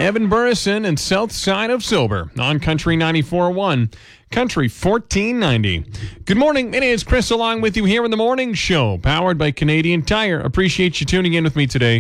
Evan Burrison and South Side of Sober on Country 94.1. Country 1490. Good morning. It is Chris along with you here in the morning show, powered by Canadian Tire. Appreciate you tuning in with me today.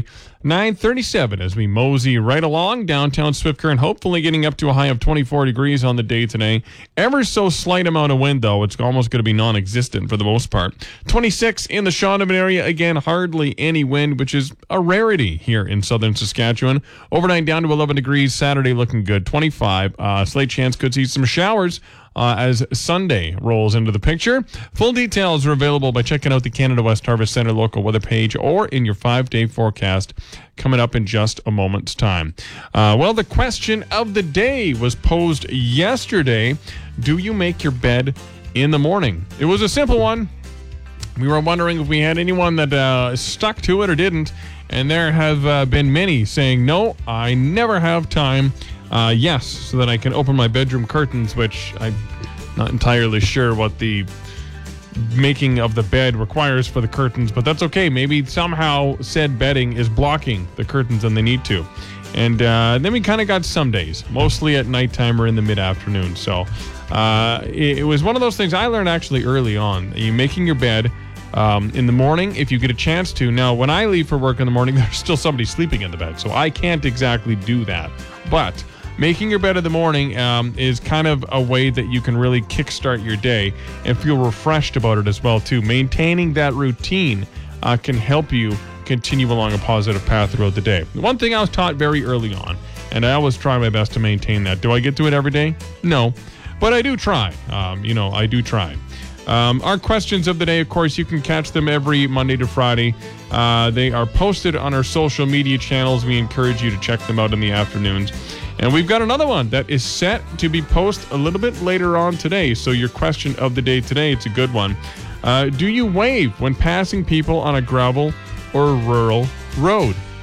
9:37 as we mosey right along downtown Swift Current, hopefully getting up to a high of 24 degrees on the day today. Ever so slight amount of wind, though. It's almost going to be non-existent for the most part. 26 in the Shaunavon area. Again, hardly any wind, which is a rarity here in southern Saskatchewan. Overnight down to 11 degrees. Saturday looking good. 25. Slight chance could see some showers as Sunday rolls into the picture. Full details are available by checking out the Canada West Harvest Centre local weather page or in your 5-day forecast coming up in just a moment's time. Well, the question of the day was posed yesterday. Do you make your bed in the morning? It was a simple one. We were wondering if we had anyone that stuck to it or didn't, and there have been many saying, no, I never have time. Yes, so that I can open my bedroom curtains, which I'm not entirely sure what the making of the bed requires for the curtains, but that's okay. Maybe somehow said bedding is blocking the curtains and they need to. And then we kind of got some days, mostly at nighttime or in the mid-afternoon. So it was one of those things I learned actually early on. You making your bed in the morning, if you get a chance to. Now, when I leave for work in the morning, there's still somebody sleeping in the bed, so I can't exactly do that. But making your bed in the morning is kind of a way that you can really kickstart your day and feel refreshed about it as well, too. Maintaining that routine can help you continue along a positive path throughout the day. One thing I was taught very early on, and I always try my best to maintain that. Do I get to it every day? No, but I do try. I do try. Our questions of the day, of course, you can catch them every Monday to Friday. They are posted on our social media channels. We encourage you to check them out in the afternoons. And we've got another one that is set to be posted a little bit later on today. So your question of the day today, it's a good one. Do you wave when passing people on a gravel or rural road?